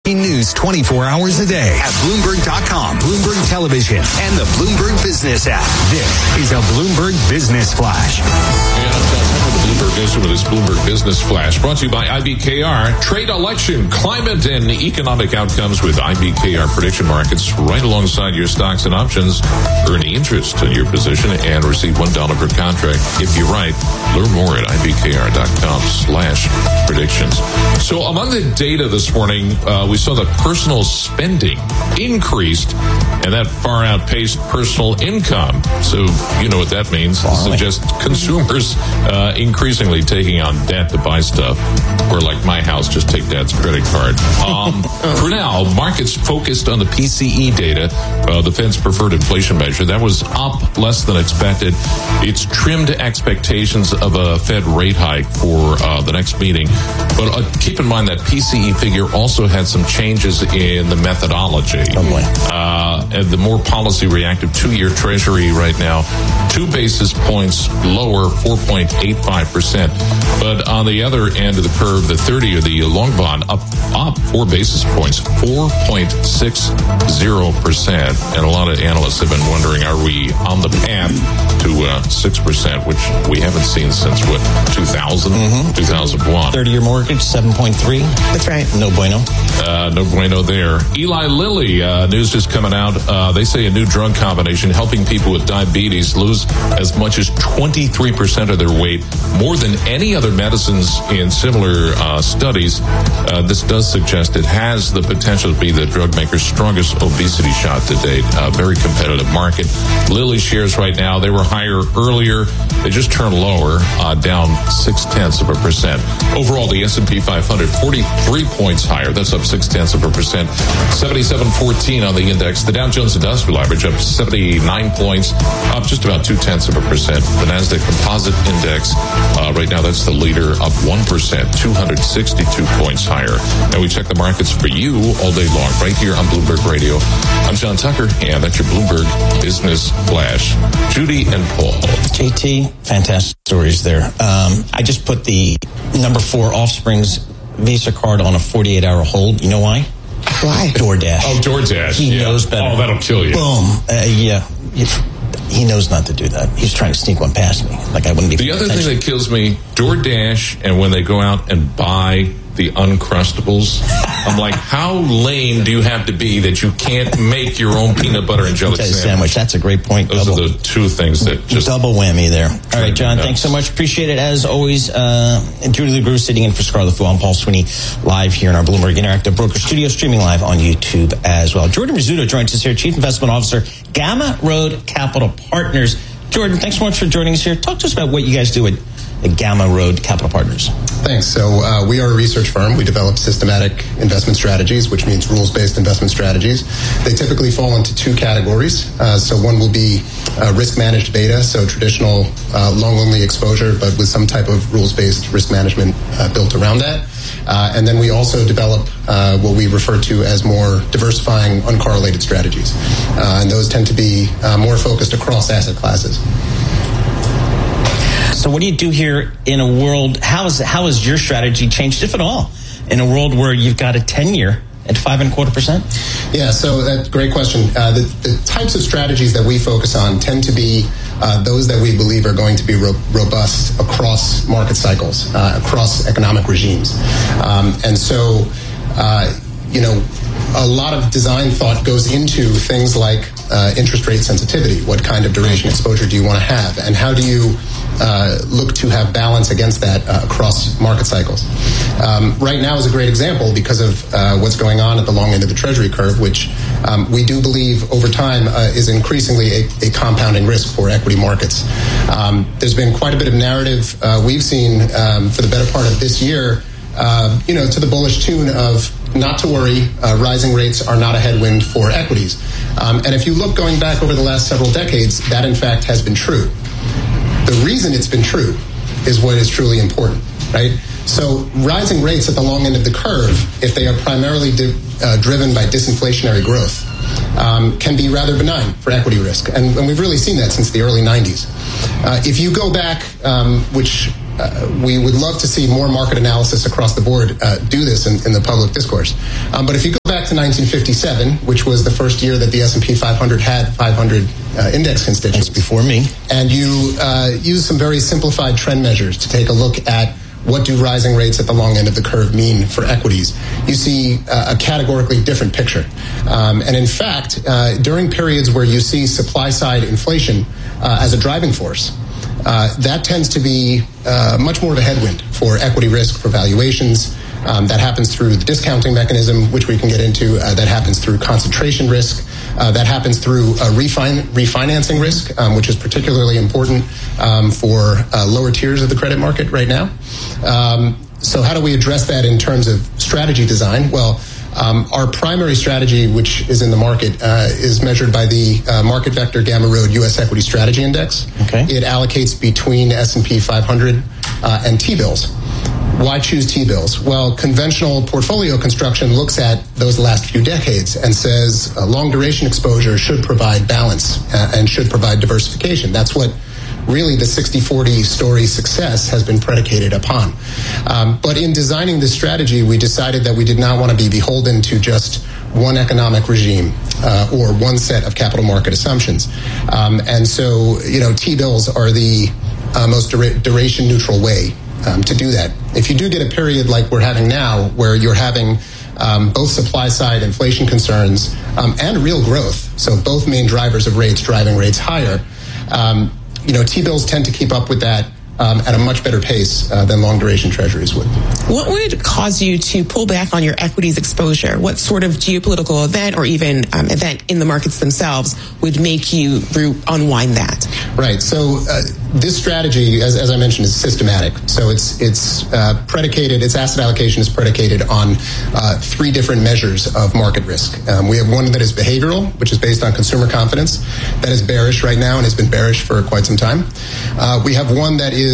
News 24 hours a day at Bloomberg.com, Bloomberg Television, and the Bloomberg Business app. This is a Bloomberg Business Flash. And I'm John Tucker, the Bloomberg Newsroom with this Bloomberg Business Flash, brought to you by IBKR. Trade, election, climate, and economic outcomes with IBKR prediction markets right alongside your stocks and options. Earn interest in your position and receive $1 per contract if you're right. Learn more at IBKR.com/predictions. So among the data this morning, we saw that personal spending increased, and that far outpaced personal income. So you know what that means. It suggests consumers increasingly taking on debt to buy stuff. Or like my house, just take dad's credit card. For now, markets focused on the PCE data, the Fed's preferred inflation measure. That was up less than expected. It's trimmed expectations of a Fed rate hike for the next meeting. But keep in mind that PCE figure also had some changes in the methodology. And the more policy reactive 2-year Treasury right now, 2 basis points lower, 4.85%. But on the other end of the curve, the 30 or the long bond up 4 basis points, 4.60%. And a lot of analysts have been wondering, are we on the path to 6%, which we haven't seen since, 2000, 2001. 30-year mortgage, 7.3. That's right. No bueno. No bueno there. Eli Lilly, news just coming out. They say a new drug combination helping people with diabetes lose as much as 23% of their weight, more than any other medicines in similar studies. This does suggest it has the potential to be the drug maker's strongest obesity shot to date. Very competitive market. Lilly shares right now, they were higher earlier. They just turned lower, down 0.6%. Overall, the S&P 500, 43 points higher. That's up 0.6%. 77.14 on the index. The Dow Jones Industrial Average up 79 points, up just about 0.2%. The Nasdaq Composite Index, right now that's the leader, up 1%, 262 points higher. And we check the markets for you all day long, right here on Bloomberg Radio. I'm John Tucker, and that's your Bloomberg Business Flash. Judy and Paul. JT, fantastic stories there. I just put the number 4 Offspring's Visa card on a 48-hour hold. You know why? Why? DoorDash. Oh, DoorDash. He knows better. Oh, that'll kill you. Boom. Yeah. He knows not to do that. He's trying to sneak one past me. Like I wouldn't be. The other thing that kills me, DoorDash, and when they go out and buy the Uncrustables, I'm like, how lame do you have to be that you can't make your own peanut butter and jelly sandwich? That's a great point. Those are the 2 things that just double whammy there. All right, John, thanks so much. Appreciate it as always. Judy LeGroux sitting in for Scarlett Fu. I'm Paul Sweeney, live here in our Bloomberg Interactive Broker Studio, streaming live on YouTube as well. Jordan Rizzuto joins us here, Chief Investment Officer, Gamma Road Capital Partners. Jordan, thanks so much for joining us here. Talk to us about what you guys do at Gamma Road Capital Partners. Thanks. So we are a research firm. We develop systematic investment strategies, which means rules-based investment strategies. They typically fall into 2 categories. So one will be risk-managed beta, so traditional long-only exposure, but with some type of rules-based risk management built around that. And then we also develop what we refer to as more diversifying uncorrelated strategies. And those tend to be more focused across asset classes. So what do you do here in a world, how has your strategy changed, if at all, in a world where you've got a 10-year at 5.25%? Yeah, so that's a great question. The types of strategies that we focus on tend to be those that we believe are going to be robust across market cycles, across economic regimes. And so, a lot of design thought goes into things like interest rate sensitivity. What kind of duration exposure do you want to have? And how do you look to have balance against that across market cycles? Right now is a great example because of what's going on at the long end of the Treasury curve, which we do believe over time is increasingly a compounding risk for equity markets. There's been quite a bit of narrative we've seen for the better part of this year, to the bullish tune of not to worry, rising rates are not a headwind for equities. And if you look going back over the last several decades, that in fact has been true. The reason it's been true is what is truly important, right? So rising rates at the long end of the curve, if they are primarily driven by disinflationary growth, can be rather benign for equity risk. And we've really seen that since the early 90s. If you go back, which we would love to see more market analysis across the board do this in the public discourse. But if you go to 1957, which was the first year that the S&P 500 had 500 index constituents. That's before me. And you use some very simplified trend measures to take a look at what do rising rates at the long end of the curve mean for equities. You see a categorically different picture. And in fact, during periods where you see supply-side inflation as a driving force, that tends to be much more of a headwind for equity risk, for valuations. That happens through the discounting mechanism, which we can get into. That happens through concentration risk. That happens through refinancing risk, which is particularly important for lower tiers of the credit market right now. So how do we address that in terms of strategy design? Well, our primary strategy, which is in the market, is measured by the Market Vector Gamma Road U.S. Equity Strategy Index. Okay. It allocates between S&P 500 and T-bills. Why choose T-bills? Well, conventional portfolio construction looks at those last few decades and says long duration exposure should provide balance and should provide diversification. That's what really the 60-40 story success has been predicated upon. But in designing this strategy, we decided that we did not want to be beholden to just one economic regime or one set of capital market assumptions. And so, T-bills are the most duration neutral way to do that. If you do get a period like we're having now, where you're having both supply-side inflation concerns and real growth, so both main drivers of rates driving rates higher, T-bills tend to keep up with that at a much better pace than long-duration treasuries would. What would cause you to pull back on your equities exposure? What sort of geopolitical event or even event in the markets themselves would make you unwind that? Right. So this strategy, as I mentioned, is systematic. So it's predicated, its asset allocation is predicated on three different measures of market risk. We have one that is behavioral, which is based on consumer confidence. That is bearish right now and has been bearish for quite some time. We have one that is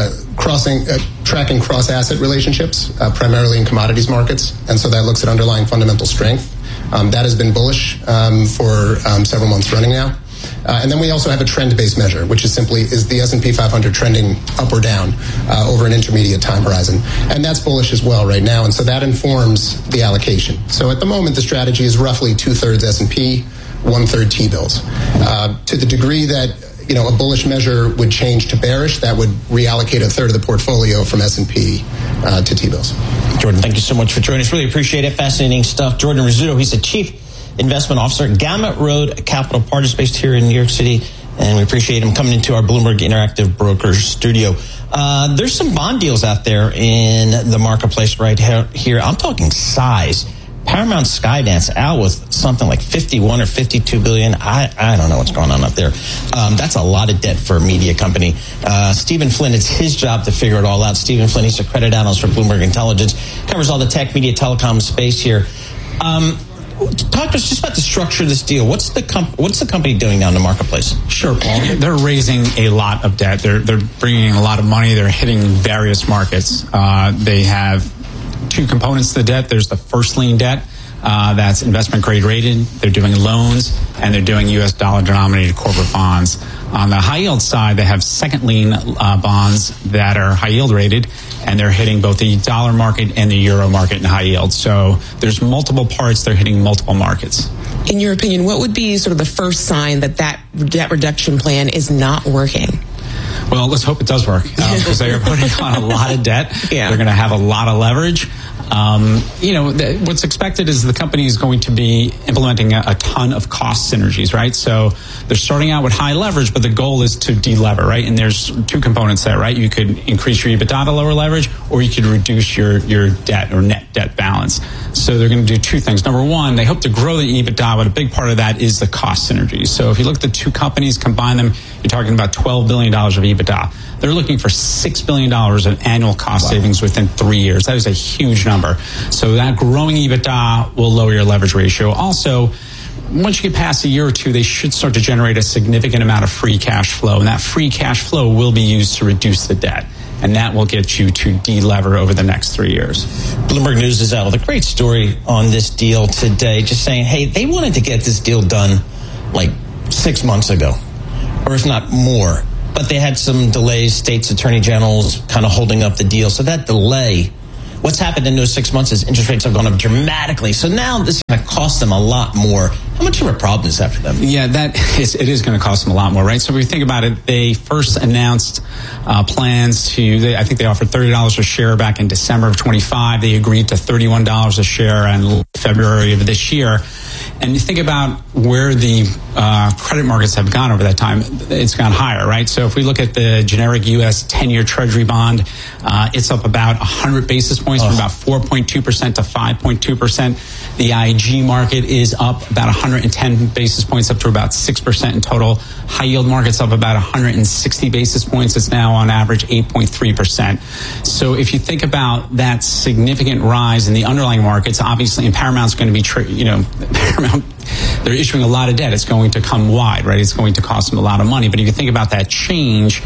tracking cross-asset relationships, primarily in commodities markets, and so that looks at underlying fundamental strength. That has been bullish for several months running now. And then we also have a trend-based measure, which is the S&P 500 trending up or down over an intermediate time horizon. And that's bullish as well right now, and so that informs the allocation. So at the moment, the strategy is roughly 2/3 S&P, 1/3 T-bills. To the degree that a bullish measure would change to bearish, that would reallocate 1/3 of the portfolio from S&P to T-bills. Jordan, thank you so much for joining us. Really appreciate it. Fascinating stuff. Jordan Rizzuto, he's the Chief Investment Officer at Gamma Road Capital Partners based here in New York City, and we appreciate him coming into our Bloomberg Interactive Brokers studio. There's some bond deals out there in the marketplace right here. I'm talking size. Paramount Skydance out with something like 51 or 52 billion. I don't know what's going on up there. That's a lot of debt for a media company. Stephen Flynn, it's his job to figure it all out. Stephen Flynn, he's a credit analyst for Bloomberg Intelligence, covers all the tech, media, telecom space here. Talk to us just about the structure of this deal. What's the company doing now in the marketplace? Sure, Paul. They're raising a lot of debt. They're bringing in a lot of money. They're hitting various markets. They have two components to the debt. There's the first lien debt. That's investment grade rated. They're doing loans, and they're doing U.S. dollar denominated corporate bonds. On the high yield side, they have second lien bonds that are high yield rated, and they're hitting both the dollar market and the euro market in high yield. So there's multiple parts. They're hitting multiple markets. In your opinion, what would be sort of the first sign that debt reduction plan is not working? Well, let's hope it does work, because they are putting on a lot of debt. Yeah. They're going to have a lot of leverage. What's expected is the company is going to be implementing a ton of cost synergies, right? So they're starting out with high leverage, but the goal is to de-lever, right? And there's two components there, right? You could increase your EBITDA to lower leverage, or you could reduce your debt or net debt balance. So they're going to do two things. Number one, they hope to grow the EBITDA, but a big part of that is the cost synergies. So if you look at the two companies, combine them, you're talking about $12 billion of EBITDA. They're looking for $6 billion of annual cost savings within 3 years. That is a huge number. So that growing EBITDA will lower your leverage ratio. Also, once you get past a year or two, they should start to generate a significant amount of free cash flow. And that free cash flow will be used to reduce the debt. And that will get you to de-lever over the next 3 years. Bloomberg News is out with a great story on this deal today, just saying, hey, they wanted to get this deal done like 6 months ago, or if not more. But they had some delays, states attorney generals kind of holding up the deal. So that delay what's happened in those 6 months is interest rates have gone up dramatically. So now this is going to cost them a lot more. How much of a problem is that for them? Yeah, it is going to cost them a lot more, right? So if you think about it, they first announced plans to, I think they offered $30 a share back in December of 25. They agreed to $31 a share in February of this year. And you think about where the credit markets have gone over that time, it's gone higher, right? So if we look at the generic U.S. 10-year Treasury bond, it's up about 100 basis points from about 4.2% to 5.2%. The IG market is up about 110 basis points up to about 6% in total. High yield market's up about 160 basis points. It's now on average 8.3%. So if you think about that significant rise in the underlying markets, obviously, and Paramount's going to be, Paramount, they're issuing a lot of debt. It's going to come wide, right? It's going to cost them a lot of money. But if you think about that change,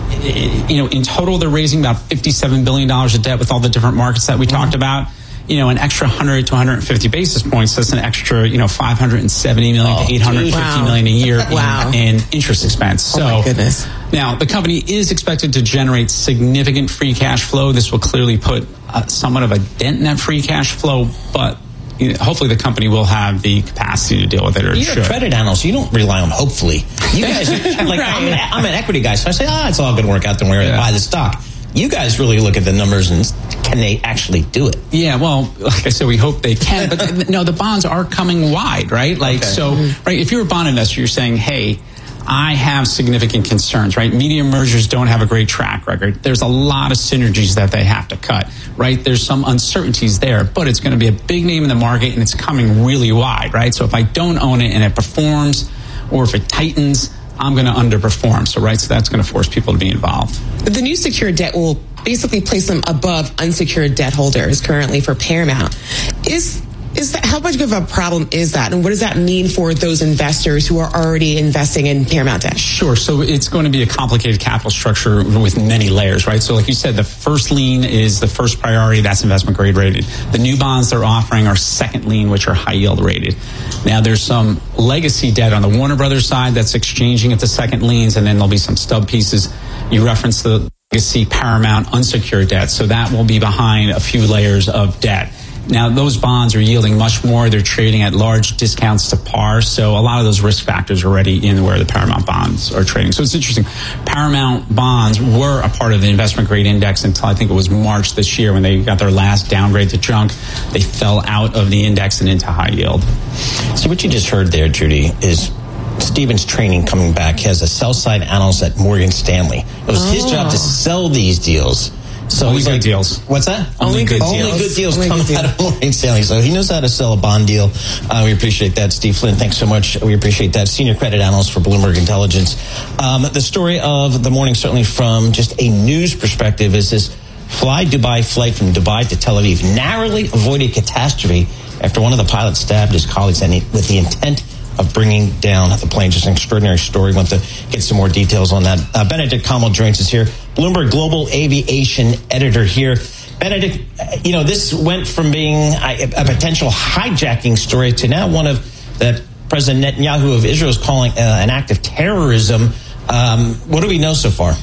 in total, they're raising about $57 billion of debt with all the different markets that we talked about. An extra 100 to 150 basis points, that's an extra, $570 million to $850 million a year in interest expense. So, my goodness. Now, the company is expected to generate significant free cash flow. This will clearly put somewhat of a dent in that free cash flow, but hopefully the company will have the capacity to deal with it, or You're a credit analyst. You don't rely on hopefully. You guys, I'm an equity guy, so I say, it's all going to work out. Then we're going to buy the stock. You guys really look at the numbers and can they actually do it? Yeah, well, like I said, we hope they can. But no, the bonds are coming wide, right? Right, if you're a bond investor, you're saying, hey, I have significant concerns, right? Media mergers don't have a great track record. There's a lot of synergies that they have to cut, right? There's some uncertainties there, but it's going to be a big name in the market and it's coming really wide, right? So if I don't own it and it performs, or if it tightens, I'm going to underperform. So that's going to force people to be involved. The new secured debt will basically place them above unsecured debt holders currently for Paramount. Is that, how much of a problem is that? And what does that mean for those investors who are already investing in Paramount debt? Sure. So it's going to be a complicated capital structure with many layers, right? So like you said, the first lien is the first priority. That's investment grade rated. The new bonds they're offering are second lien, which are high yield rated. Now there's some legacy debt on the Warner Brothers side that's exchanging at the second liens, and then there'll be some stub pieces. You referenced the legacy Paramount unsecured debt. So that will be behind a few layers of debt. Now, those bonds are yielding much more. They're trading at large discounts to par. So a lot of those risk factors are already in where the Paramount bonds are trading. So it's interesting. Paramount bonds were a part of the investment grade index until I think it was March this year when they got their last downgrade to junk. They fell out of the index and into high yield. So what you just heard there, Judy, is Stephen's training coming back. He has a sell-side analyst at Morgan Stanley. It was his job to sell these deals. So only good deals. What's that? Only good deals. Only good deals come out of Morgan Stanley. So he knows how to sell a bond deal. We appreciate that. Steve Flynn, thanks so much. We appreciate that. Senior credit analyst for Bloomberg Intelligence. The story of the morning, certainly from just a news perspective, is this Fly Dubai flight from Dubai to Tel Aviv narrowly avoided catastrophe after one of the pilots stabbed his colleagues with the intent of bringing down the plane. Just an extraordinary story. Want to get some more details on that. Benedict Kamal joins us here, Bloomberg Global Aviation editor here. Benedict, this went from being a potential hijacking story to now one of that President Netanyahu of Israel is calling an act of terrorism. What do we know so far?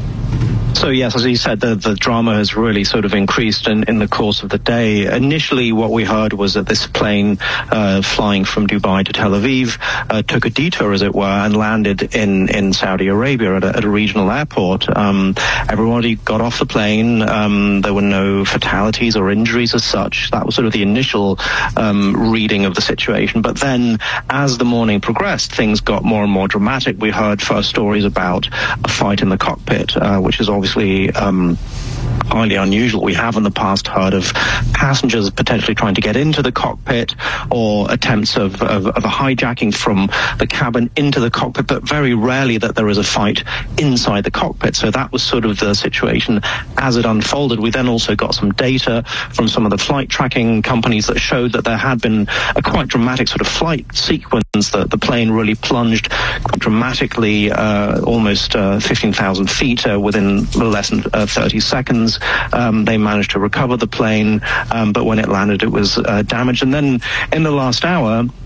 So yes, as you said, the drama has really sort of increased in the course of the day. Initially, what we heard was that this plane flying from Dubai to Tel Aviv took a detour, as it were, and landed in Saudi Arabia at a regional airport. Everybody got off the plane. There were no fatalities or injuries as such. That was sort of the initial reading of the situation. But then, as the morning progressed, things got more and more dramatic. We heard first stories about a fight in the cockpit, which is obviously highly unusual. We have in the past heard of passengers potentially trying to get into the cockpit or attempts of a hijacking from the cabin into the cockpit, but very rarely that there is a fight inside the cockpit. So that was sort of the situation as it unfolded. We then also got some data from some of the flight tracking companies that showed that there had been a quite dramatic sort of flight sequence, that the plane really plunged quite dramatically, almost 15,000 feet within less than 30 seconds. They managed to recover the plane, but when it landed, it was damaged. And then in the last hour,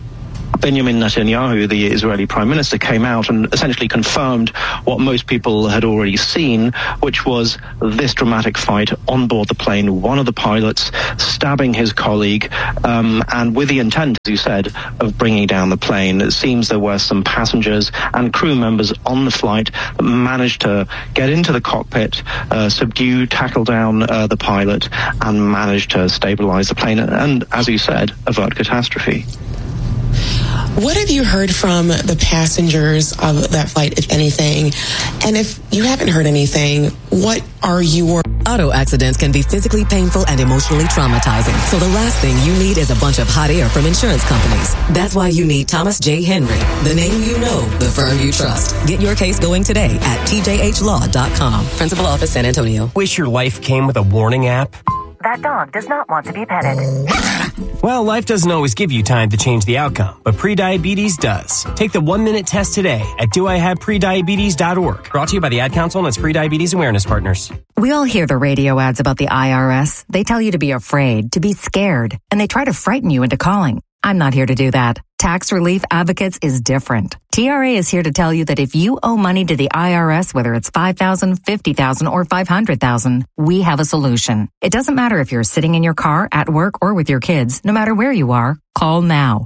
Benjamin Netanyahu, the Israeli prime minister, came out and essentially confirmed what most people had already seen, which was this dramatic fight on board the plane, one of the pilots stabbing his colleague, and with the intent, as you said, of bringing down the plane. It seems there were some passengers and crew members on the flight that managed to get into the cockpit, subdue, tackle down the pilot, and managed to stabilize the plane and, as you said, avert catastrophe. What have you heard from the passengers of that flight, if anything? And if you haven't heard anything, what are your... Auto accidents can be physically painful and emotionally traumatizing. So the last thing you need is a bunch of hot air from insurance companies. That's why you need Thomas J. Henry, the name you know, the firm you trust. Get your case going today at tjhlaw.com. Principal Office, San Antonio. Wish your life came with a warning app? That dog does not want to be petted. Well, life doesn't always give you time to change the outcome, but prediabetes does. Take the 1-minute test today at doihaveprediabetes.org. Brought to you by the Ad Council and its Prediabetes Awareness Partners. We all hear the radio ads about the IRS. They tell you to be afraid, to be scared, and they try to frighten you into calling. I'm not here to do that. Tax Relief Advocates is different. TRA is here to tell you that if you owe money to the IRS, whether it's $5,000, $50,000, or $500,000, we have a solution. It doesn't matter if you're sitting in your car, at work, or with your kids. No matter where you are, call now.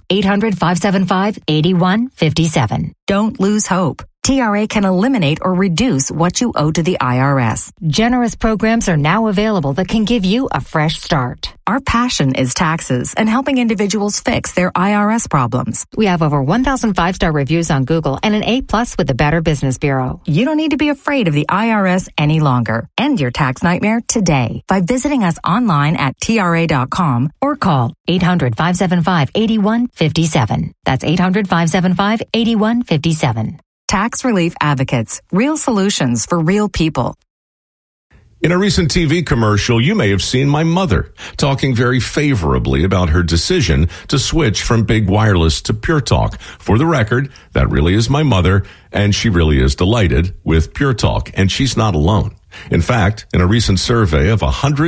800-575-8157. Don't lose hope. TRA can eliminate or reduce what you owe to the IRS. Generous programs are now available that can give you a fresh start. Our passion is taxes and helping individuals fix their IRS problems. We have over 1,000 5-star reviews on Google and an A+ with the Better Business Bureau. You don't need to be afraid of the IRS any longer. End your tax nightmare today by visiting us online at TRA.com or call 800-575-8157. That's 800-575-8157. Tax Relief Advocates. Real solutions for real people. In a recent TV commercial, you may have seen my mother talking very favorably about her decision to switch from Big Wireless to Pure Talk. For the record, that really is my mother, and she really is delighted with Pure Talk, and she's not alone. In fact, in a recent survey of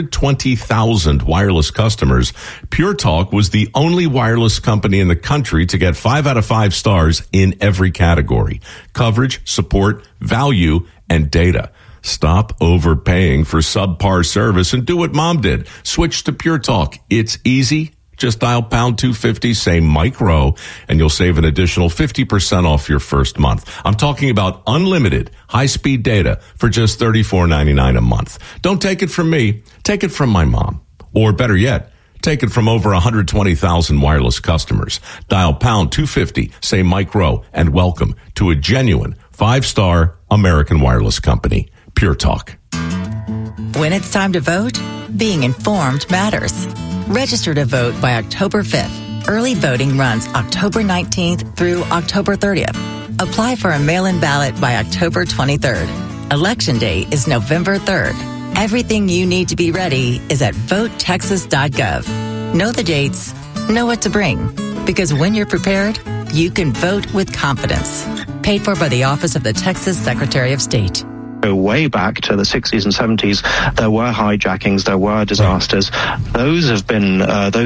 120,000 wireless customers, Pure Talk was the only wireless company in the country to get 5 out of 5 stars in every category: coverage, support, value, and data. Stop overpaying for subpar service and do what Mom did. Switch to Pure Talk. It's easy. Just dial pound 250, say Mike Rowe, and you'll save an additional 50% off your first month. I'm talking about unlimited high-speed data for just $34.99 a month. Don't take it from me. Take it from my mom. Or better yet, take it from over 120,000 wireless customers. Dial pound 250, say Mike Rowe, and welcome to a genuine 5-star American wireless company, Pure Talk. When it's time to vote, being informed matters. Register to vote by October 5th. Early voting runs October 19th through October 30th. Apply for a mail-in ballot by October 23rd. Election day is November 3rd. Everything you need to be ready is at votetexas.gov. Know the dates, know what to bring. Because when you're prepared, you can vote with confidence. Paid for by the Office of the Texas Secretary of State. Way back to the 60s and 70s, there were hijackings, there were disasters. Those have been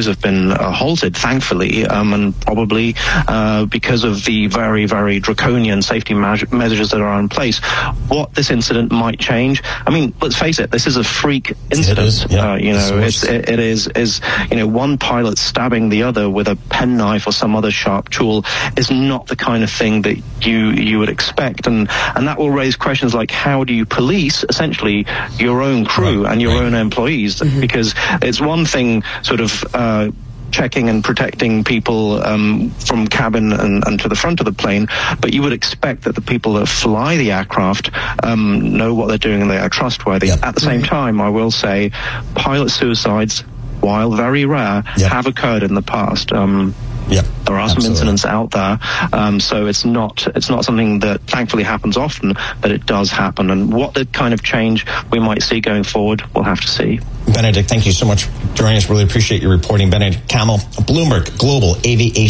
halted, thankfully, and probably because of the very, very draconian safety measures that are in place. What this incident might change, I mean, let's face it, this is a freak incident. It is, yeah. It is one pilot stabbing the other with a penknife or some other sharp tool is not the kind of thing that you would expect, and that will raise questions like, how do you police essentially your own crew and your own employees? Mm-hmm. Because it's one thing sort of checking and protecting people from cabin and to the front of the plane, but you would expect that the people that fly the aircraft know what they're doing and they are trustworthy. Yep. At the same time, I will say pilot suicides, while very rare, have occurred in the past. There are some incidents out there, so it's not something that thankfully happens often, but it does happen. And what the kind of change we might see going forward, we'll have to see. Benedict, thank you so much for joining us. Really appreciate your reporting. Benedict Kamel, Bloomberg Global Aviation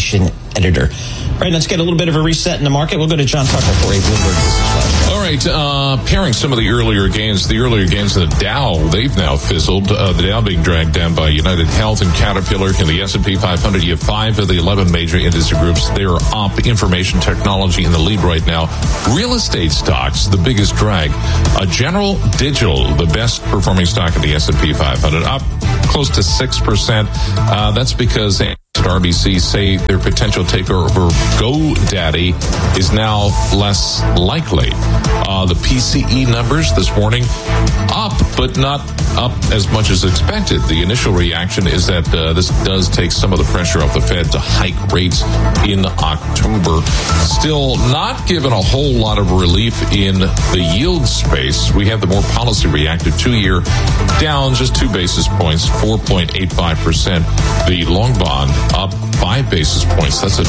editor. All right, let's get a little bit of a reset in the market. We'll go to John Tucker for a Bloomberg Business Flash. All right, pairing some of the earlier gains in the Dow, they've now fizzled. The Dow being dragged down by United Health and Caterpillar. In the S&P 500, you have 5 of the 11 major industry groups. They are up. Information technology in the lead right now. Real estate stocks, the biggest drag. General Digital, the best performing stock in the S&P 500, up close to 6%. That's because RBC say their potential takeover GoDaddy is now less likely. The PCE numbers this morning up, but not up as much as expected. The initial reaction is that this does take some of the pressure off the Fed to hike rates in October. Still not given a whole lot of relief in the yield space. We have the more policy reactive 2-year down just 2 basis points, 4.85%. The long bond up 5 basis points. That's at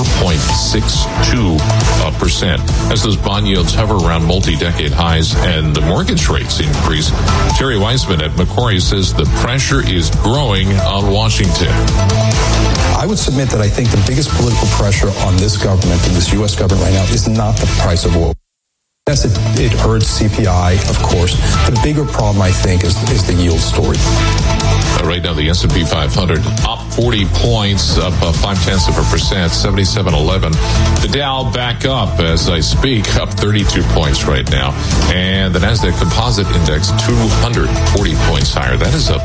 4.62%. As those bond yields hover around multi-decade highs and the mortgage rates increase, Terry Weissman at Macquarie says the pressure is growing on Washington. I would submit that I think the biggest political pressure on this government and this U.S. government right now is not the price of oil. Yes, it hurts CPI, of course. The bigger problem, I think, is the yield story. Right now, the S&P 500 up 40 points, up 0.5%, 77.11. The Dow back up as I speak, up 32 points right now. And the Nasdaq Composite Index 240 points higher. That is up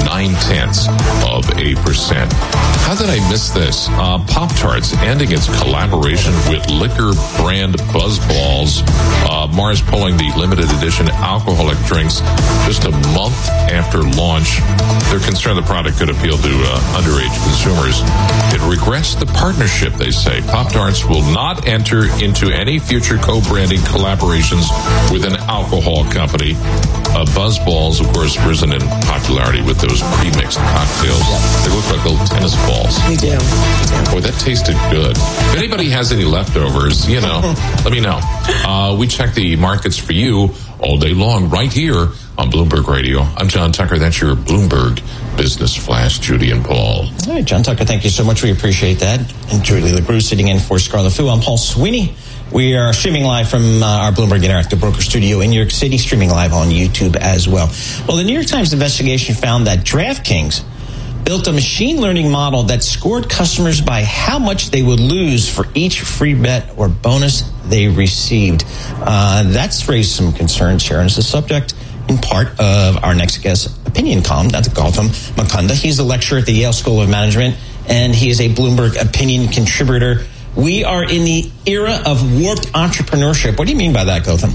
0.9%. How did I miss this? Pop-Tarts ending its collaboration with liquor brand BuzzBalls. Mars pulling the limited edition alcoholic drinks just a month after launch. They're concerned the product could appeal to underage consumers. It regrets the partnership, they say. Pop-Tarts will not enter into any future co-branding collaborations with an alcohol company. BuzzBalls, of course, risen in popularity with those pre-mixed cocktails. They look like little tennis balls. They do. Boy, that tasted good. If anybody has any leftovers, let me know. We check the markets for you all day long right here on Bloomberg Radio. I'm John Tucker. That's your Bloomberg Business Flash, Judy and Paul. All right, John Tucker, thank you so much. We appreciate that. And Julie LaGrue sitting in for Scarlett Fu. I'm Paul Sweeney. We are streaming live from our Bloomberg Interactive Broker Studio in New York City, streaming live on YouTube as well. Well, the New York Times investigation found that DraftKings built a machine learning model that scored customers by how much they would lose for each free bet or bonus they received. That's raised some concerns here, and it's the subject in part of our next guest's opinion column. That's Gautam Mukunda. He's a lecturer at the Yale School of Management, and he is a Bloomberg opinion contributor. We are in the era of warped entrepreneurship. What do you mean by that, Gautam?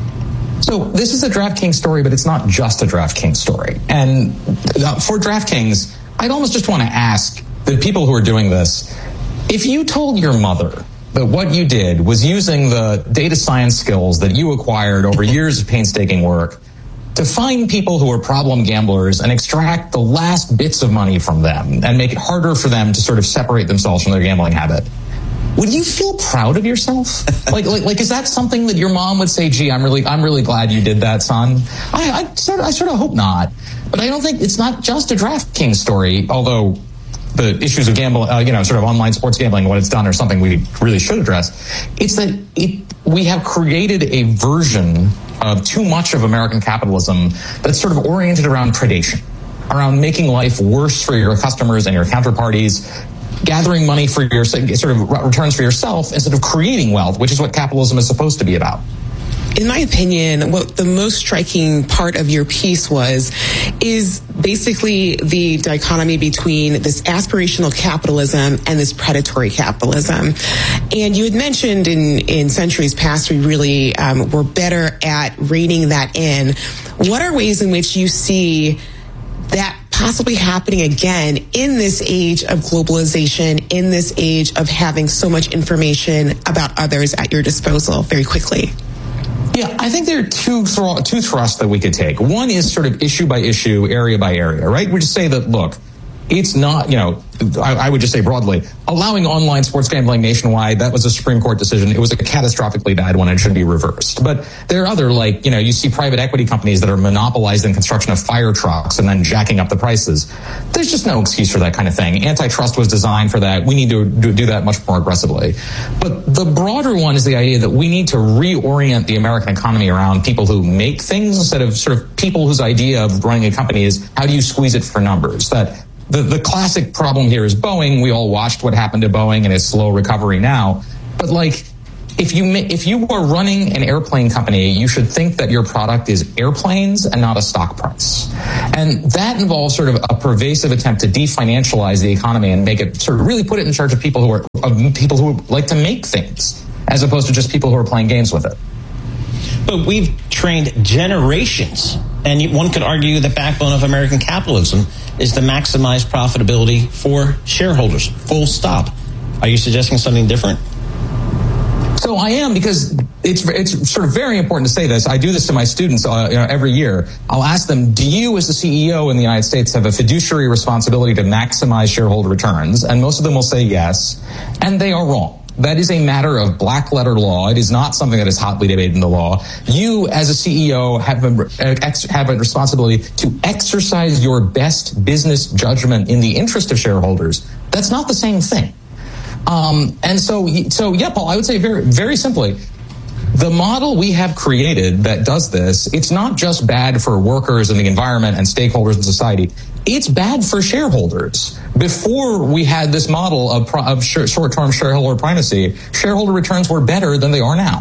So this is a DraftKings story, but it's not just a DraftKings story. And for DraftKings, I'd almost just want to ask the people who are doing this, if you told your mother that what you did was using the data science skills that you acquired over years of painstaking work to find people who are problem gamblers and extract the last bits of money from them and make it harder for them to sort of separate themselves from their gambling habit, would you feel proud of yourself? Like, is that something that your mom would say, gee, I'm really glad you did that, son? I sort of hope not. But I don't think it's not just a DraftKings story, although the issues of gambling, sort of online sports gambling, what it's done are something we really should address. It's that we have created a version of too much of American capitalism that's sort of oriented around predation, around making life worse for your customers and your counterparties, gathering money for your sort of returns for yourself instead of creating wealth, which is what capitalism is supposed to be about. In my opinion, what the most striking part of your piece is basically the dichotomy between this aspirational capitalism and this predatory capitalism. And you had mentioned in centuries past, we really were better at reining that in. What are ways in which you see that possibly happening again in this age of globalization, in this age of having so much information about others at your disposal very quickly? Yeah, I think there are two thrusts that we could take. One is sort of issue by issue, area by area, right? We just say that, look, it's not, I would just say broadly, allowing online sports gambling nationwide, that was a Supreme Court decision. It was a catastrophically bad one. It should be reversed. But there are other, you see private equity companies that are monopolizing construction of fire trucks and then jacking up the prices. There's just no excuse for that kind of thing. Antitrust was designed for that. We need to do that much more aggressively. But the broader one is the idea that we need to reorient the American economy around people who make things instead of sort of people whose idea of running a company is how do you squeeze it for numbers. That the classic problem here is Boeing. We all watched what happened to Boeing and its slow recovery now. But if you are running an airplane company, you should think that your product is airplanes and not a stock price. And that involves sort of a pervasive attempt to definancialize the economy and make it sort of really put it in charge of people who like to make things, as opposed to just people who are playing games with it. But we've trained generations, and one could argue the backbone of American capitalism is to maximize profitability for shareholders. Full stop. Are you suggesting something different? So I am, because it's sort of very important to say this. I do this to my students every year. I'll ask them, do you as the CEO in the United States have a fiduciary responsibility to maximize shareholder returns? And most of them will say yes, and they are wrong. That is a matter of black letter law. It is not something that is hotly debated in the law. You, as a CEO, have a responsibility to exercise your best business judgment in the interest of shareholders. That's not the same thing. And so yeah, Paul, I would say very, very simply, the model we have created that does this, it's not just bad for workers and the environment and stakeholders in society. It's bad for shareholders. Before we had this model of short-term shareholder primacy, shareholder returns were better than they are now.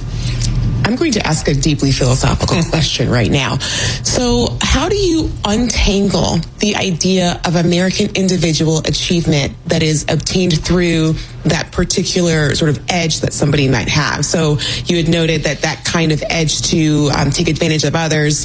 I'm going to ask a deeply philosophical question right now. So how do you untangle the idea of American individual achievement that is obtained through that particular sort of edge that somebody might have? So you had noted that kind of edge to take advantage of others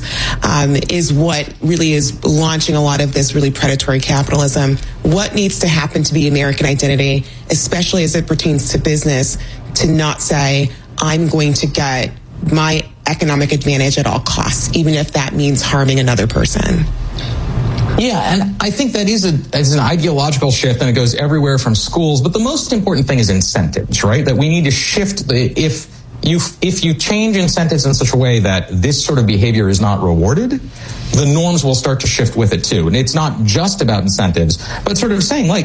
is what really is launching a lot of this really predatory capitalism. What needs to happen to the American identity, especially as it pertains to business, to not say, I'm going to get my economic advantage at all costs, even if that means harming another person? Yeah, and I think that is an ideological shift, and it goes everywhere from schools. But the most important thing is incentives, right? That we need to shift if you change incentives in such a way that this sort of behavior is not rewarded, the norms will start to shift with it too. And it's not just about incentives, but sort of saying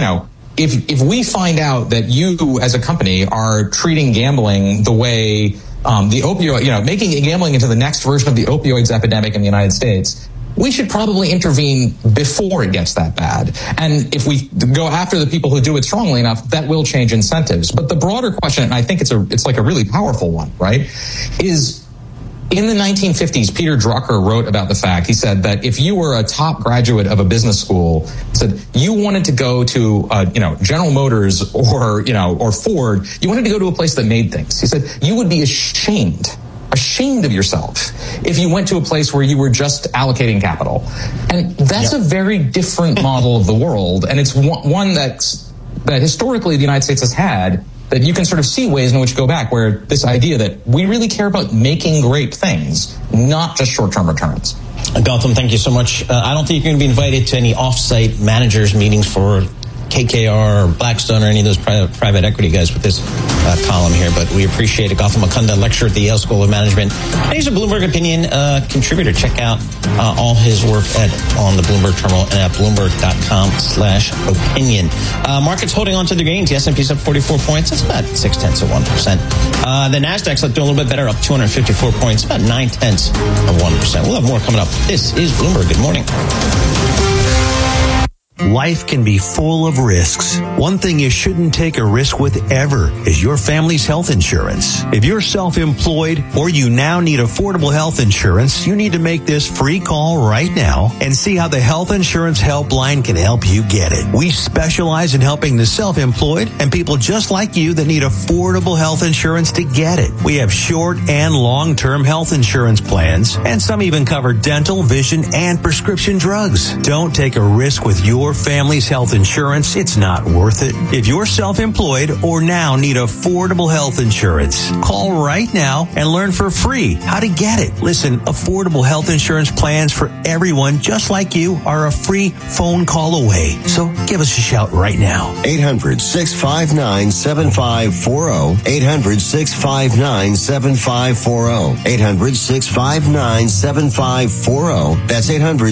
if we find out that you as a company are treating gambling the way the opioid, making gambling into the next version of the opioids epidemic in the United States, we should probably intervene before it gets that bad. And if we go after the people who do it strongly enough, that will change incentives. But the broader question, and I think it's like a really powerful one, right, is in the 1950s, Peter Drucker wrote about the fact, he said that if you were a top graduate of a business school, said you wanted to go to, General Motors or Ford, you wanted to go to a place that made things. He said you would be ashamed of yourself if you went to a place where you were just allocating capital. And that's a very different model of the world. And it's one that historically the United States has had, that you can sort of see ways in which go back, where this idea that we really care about making great things, not just short-term returns. Gautam, thank you so much. I don't think you're going to be invited to any off-site managers meetings for KKR or Blackstone or any of those private equity guys with this column here, but we appreciate it. Gautam Mukunda, lecturer at the Yale School of Management. And he's a Bloomberg Opinion contributor. Check out all his work on the Bloomberg Terminal and at Bloomberg.com/opinion. Markets holding on to the gains. The S&P's up 44 points. That's about 0.6%. The Nasdaq's doing a little bit better, up 254 points, about 0.9%. We'll have more coming up. This is Bloomberg. Good morning. Life can be full of risks. One thing you shouldn't take a risk with ever is your family's health insurance. If you're self-employed or you now need affordable health insurance, you need to make this free call right now and see how the Health Insurance Helpline can help you get it. We specialize in helping the self-employed and people just like you that need affordable health insurance to get it. We have short and long-term health insurance plans, and some even cover dental, vision, and prescription drugs. Don't take a risk with your your family's health insurance, it's not worth it. If you're self-employed or now need affordable health insurance, call right now and learn for free how to get it. Listen, affordable health insurance plans for everyone just like you are a free phone call away. So give us a shout right now. 800-659-7540. 800-659-7540. 800-659-7540. That's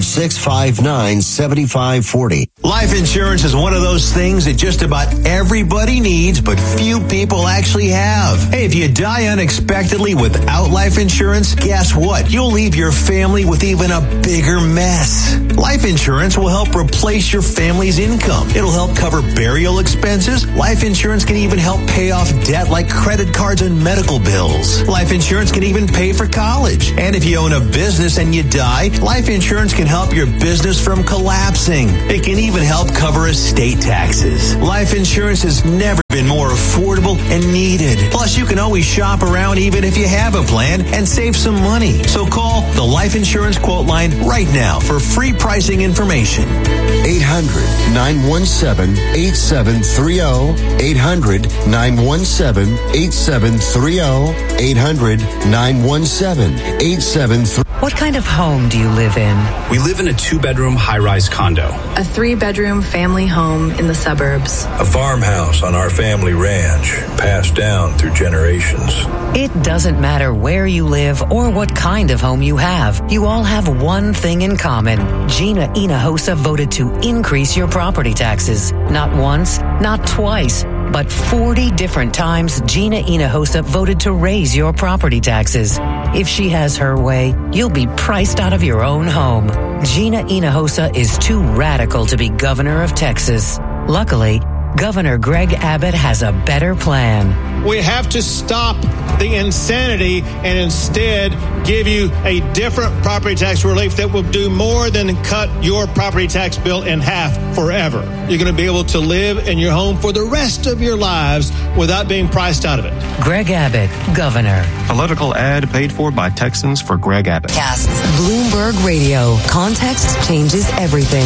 800-659-7540. Life insurance is one of those things that just about everybody needs, but few people actually have. Hey, if you die unexpectedly without life insurance, guess what? You'll leave your family with even a bigger mess. Life insurance will help replace your family's income. It'll help cover burial expenses. Life insurance can even help pay off debt like credit cards and medical bills. Life insurance can even pay for college. And if you own a business and you die, life insurance can help your business from collapsing. It can even help cover estate taxes. Life insurance has never been more affordable and needed. Plus, you can always shop around even if you have a plan and save some money. So call the Life Insurance Quote Line right now for free pricing information. 800-917-8730. 800-917-8730. 800-917-8730. What kind of home do you live in? We live in a 2-bedroom high-rise condo. A 3-bedroom family home in the suburbs. A farmhouse on our family ranch, passed down through generations. It doesn't matter where you live or what kind of home you have. You all have one thing in common. Gina Hinojosa voted to increase your property taxes. Not once, not twice, but 40 different times Gina Hinojosa voted to raise your property taxes. If she has her way, you'll be priced out of your own home. Gina Hinojosa is too radical to be governor of Texas. Luckily, Governor Greg Abbott has a better plan. We have to stop the insanity and instead give you a different property tax relief that will do more than cut your property tax bill in half forever. You're going to be able to live in your home for the rest of your lives without being priced out of it. Greg Abbott, Governor. Political ad paid for by Texans for Greg Abbott. Casts Bloomberg Radio. Context changes everything.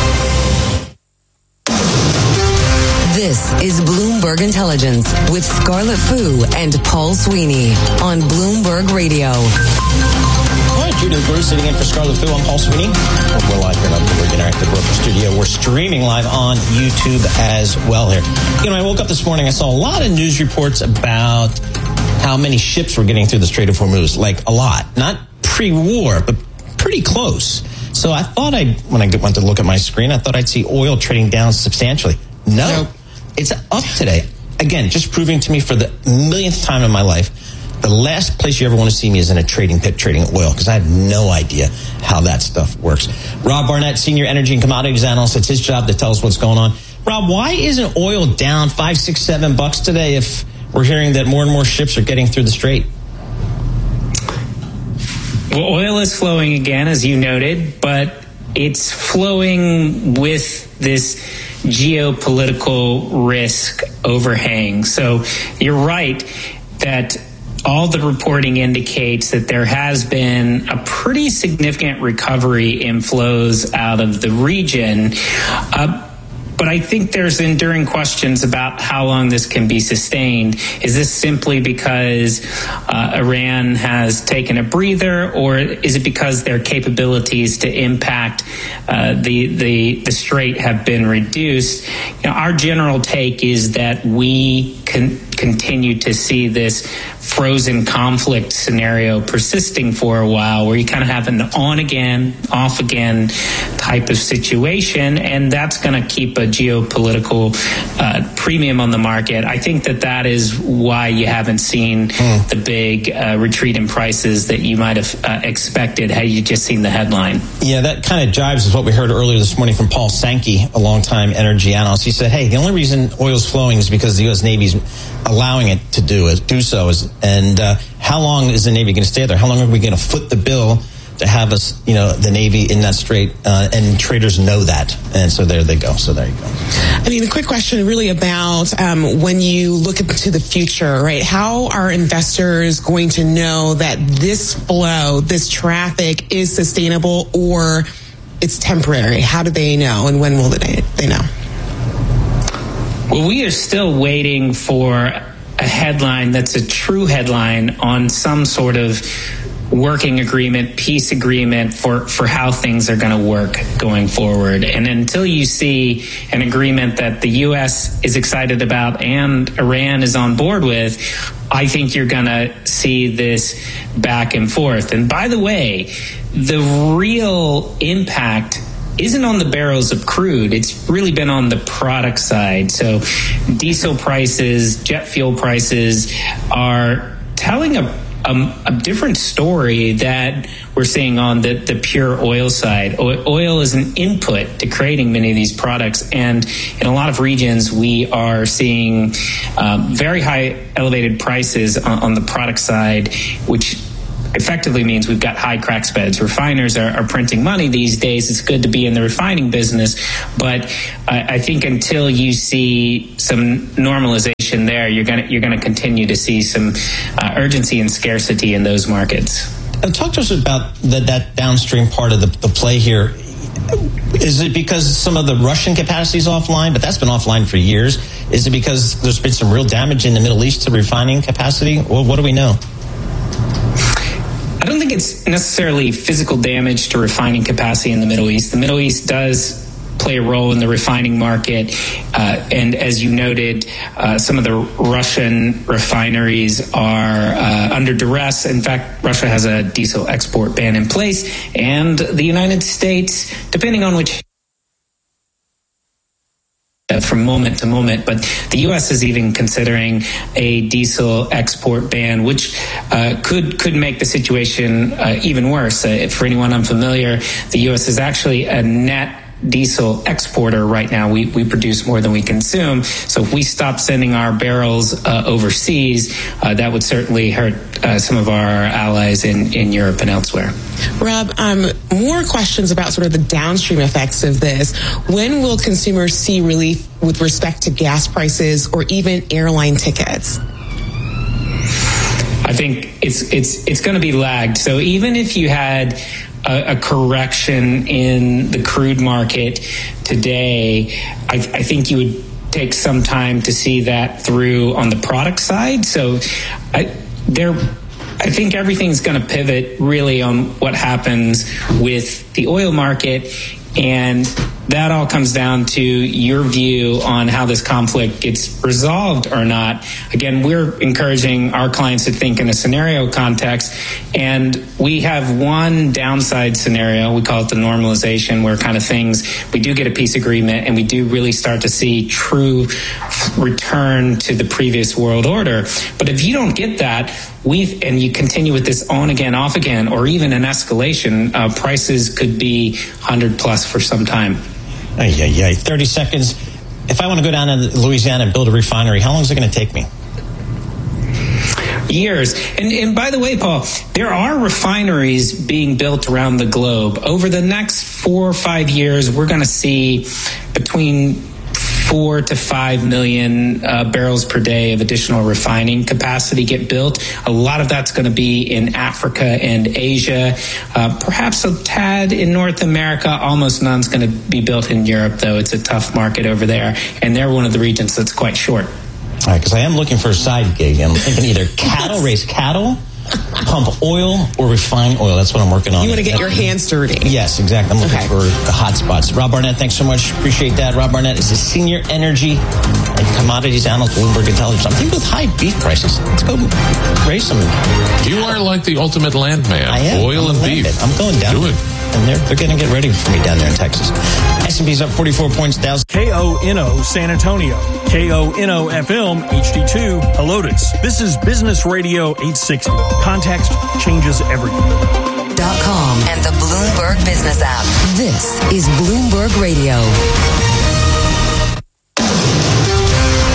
This is Bloomberg Intelligence with Scarlett Fu and Paul Sweeney on Bloomberg Radio. All right, Judah Bruce sitting in for Scarlett Fu. I'm Paul Sweeney. We're live here in our Bloomberg Interactive Broker Studio. We're streaming live on YouTube as well here. You know, I woke up this morning, I saw a lot of news reports about how many ships were getting through the Strait of Hormuz. Like a lot. Not pre-war, but pretty close. So I thought when I went to look at my screen, I thought I'd see oil trading down substantially. No. It's up today. Again, just proving to me for the millionth time in my life, the last place you ever want to see me is in a trading pit trading oil, because I have no idea how that stuff works. Rob Barnett, Senior Energy and Commodities Analyst, it's his job to tell us what's going on. Rob, why isn't oil down $5, $6, $7 today if we're hearing that more and more ships are getting through the strait? Well, oil is flowing again, as you noted, but it's flowing with this geopolitical risk overhang. So you're right that all the reporting indicates that there has been a pretty significant recovery in flows out of the region. But I think there's enduring questions about how long this can be sustained. Is this simply because Iran has taken a breather, or is it because their capabilities to impact the strait have been reduced? You know, our general take is that we continue to see this frozen conflict scenario persisting for a while, where you kind of have an on again, off again type of situation, and that's going to keep a geopolitical premium on the market. I think that is why you haven't seen the big retreat in prices that you might have expected had you just seen the headline. Yeah, that kind of jives with what we heard earlier this morning from Paul Sankey, a longtime energy analyst. He said, hey, the only reason oil's flowing is because the U.S. Navy's allowing it to do so. And how long is the Navy going to stay there? How long are we going to foot the bill to have us, the Navy in that strait? And traders know that. And so there they go. So there you go. I mean, a quick question really about when you look into the future, right? How are investors going to know that this flow, this traffic is sustainable, or it's temporary? How do they know, and when will they know? Well, we are still waiting for a headline that's a true headline on some sort of working agreement, peace agreement for how things are going to work going forward. And until you see an agreement that the U.S. is excited about and Iran is on board with, I think you're going to see this back and forth. And by the way, the real impact isn't on the barrels of crude. It's really been on the product side. So diesel prices, jet fuel prices are telling a different story that we're seeing on the pure oil side. Oil is an input to creating many of these products, and in a lot of regions we are seeing very high elevated prices on the product side, which effectively means we've got high crack spreads. Refiners are printing money these days. It's good to be in the refining business, but I think until you see some normalization there, you're going to continue to see some urgency and scarcity in those markets. Talk to us about that downstream part of the play here. Is it because some of the Russian capacity is offline, but that's been offline for years? Is it because there's been some real damage in the Middle East to refining capacity? Or what do we know? I don't think it's necessarily physical damage to refining capacity in the Middle East. The Middle East does play a role in the refining market. And as you noted, some of the Russian refineries are under duress. In fact, Russia has a diesel export ban in place. And the United States, depending on which from moment to moment, but the U.S. is even considering a diesel export ban, which could make the situation even worse. For anyone unfamiliar, the U.S. is actually a net diesel exporter right now. We produce more than we consume. So if we stop sending our barrels overseas, that would certainly hurt some of our allies in Europe and elsewhere. Rob, more questions about sort of the downstream effects of this. When will consumers see relief with respect to gas prices or even airline tickets? I think it's going to be lagged. So even if you had a correction in the crude market today, I think you would take some time to see that through on the product side. So I think everything's going to pivot really on what happens with the oil market, and that all comes down to your view on how this conflict gets resolved or not. Again, we're encouraging our clients to think in a scenario context, and we have one downside scenario. We call it the normalization, where kind of things, we do get a peace agreement and we do really start to see true return to the previous world order. But if you don't get that, and you continue with this on again, off again, or even an escalation, prices could be 100 plus for some time. 30 seconds. If I want to go down to Louisiana and build a refinery, how long is it going to take me? Years. And by the way, Paul, there are refineries being built around the globe. Over the next 4 or 5 years, we're going to see between 4 to 5 million barrels per day of additional refining capacity get built. A lot of that's going to be in Africa and Asia, perhaps a tad in North America. Almost none's going to be built in Europe, though. It's a tough market over there, and they're one of the regions that's quite short. All right, because I am looking for a side gig. I'm thinking either raise cattle, pump oil, or refine oil. That's what I'm working on. You want to get your hands dirty. Yes, exactly. I'm looking for the hot spots. Rob Barnett, thanks so much. Appreciate that. Rob Barnett is a senior energy and commodities analyst at Bloomberg Intelligence. I'm thinking with high beef prices, let's go raise some. You are like the ultimate landman. I am. Oil and beef. I'm going down. Do it. And they're going to get ready for me down there in Texas. S&P's up 44 points. Dow. KONO San Antonio. KONO FM HD2 Helotes. This is Business Radio 860. Context changes everything. .com and the Bloomberg Business app. This is Bloomberg Radio. This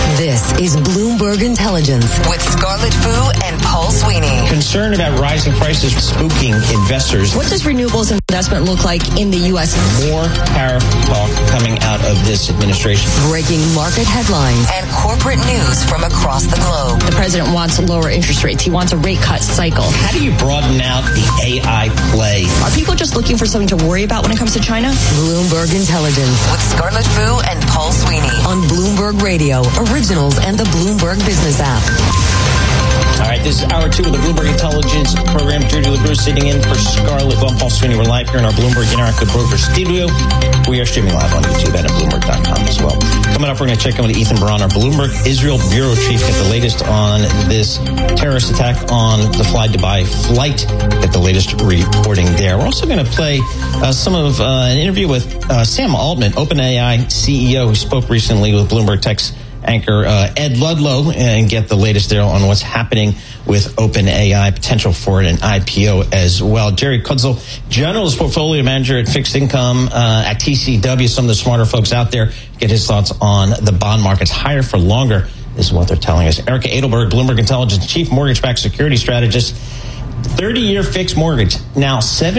is Bloomberg Intelligence with Scarlett Fu and Paul Sweeney. Concern about rising prices spooking investors. What does renewables investment look like in the U.S.? More tariff talk coming out of this administration. Breaking market headlines and corporate news from across the globe. The president wants lower interest rates. He wants a rate cut cycle. How do you broaden out the AI play? Are people just looking for something to worry about when it comes to China? Bloomberg Intelligence with Scarlett Fu and Paul Sweeney on Bloomberg Radio, Originals, and the Bloomberg Business app. All right, this is hour 2 of the Bloomberg Intelligence program. Judy LaGrue sitting in for Scarlett Fu and Paul Sweeney. We're live here in our Bloomberg Interactive Broker studio. We are streaming live on YouTube and at Bloomberg.com as well. Coming up, we're going to check in with Ethan Baran, our Bloomberg Israel Bureau Chief, get the latest on this terrorist attack on the Fly Dubai flight, get the latest reporting there. We're also going to play some of an interview with Sam Altman, OpenAI CEO, who spoke recently with Bloomberg Tech's anchor Ed Ludlow, and get the latest there on what's happening with OpenAI, potential for an IPO as well. Jerry Kudzel, generalist portfolio manager at Fixed Income at TCW, some of the smarter folks out there, get his thoughts on the bond markets higher for longer, is what they're telling us. Erica Edelberg, Bloomberg Intelligence Chief Mortgage-Backed Security Strategist. 30-year fixed mortgage, now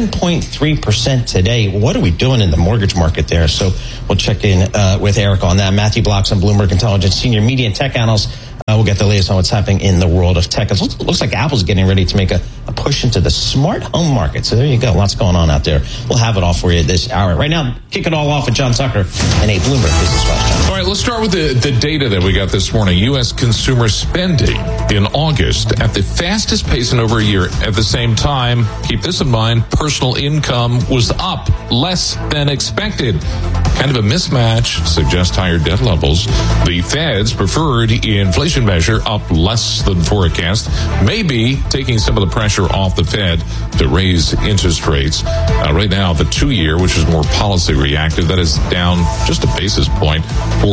7.3% today. What are we doing in the mortgage market there? So we'll check in with Eric on that. Matthew Blocks on Bloomberg Intelligence, Senior Media and Tech Analyst. We'll get the latest on what's happening in the world of tech. It looks like Apple's getting ready to make a push into the smart home market. So there you go. Lots going on out there. We'll have it all for you this hour. Right now, kick it all off with John Tucker and a Bloomberg Business Flash. All right, let's start with the data that we got this morning. U.S. consumer spending in August at the fastest pace in over a year. At the same time, keep this in mind, personal income was up less than expected. Kind of a mismatch, suggests higher debt levels. The Fed's preferred inflation measure up less than forecast, maybe taking some of the pressure off the Fed to raise interest rates. Right now, the 2-year, which is more policy reactive, that is down just a basis point,